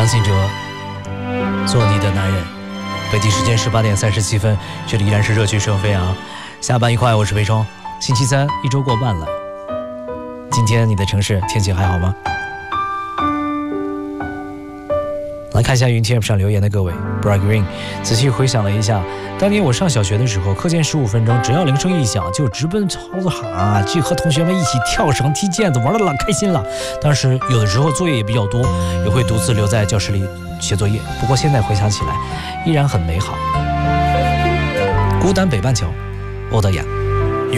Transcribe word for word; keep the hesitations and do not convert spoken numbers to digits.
张信哲，做你的男人。北京时间十八点三十七分，这里依然是热血声飞扬。下班愉快，我是裴冲。星期三，一周过半了。今天你的城市天气还好吗？来看一下云 T M 上留言的各位 Bright Green， 仔细回想了一下，当年我上小学的时候，课间十五分钟，只要铃声一响，就直奔操场啊，去和同学们一起跳绳、踢毽子，玩得老开心了。当时有的时候作业也比较多，也会独自留在教室里写作业。不过现在回想起来，依然很美好。孤单北半球，欧德雅。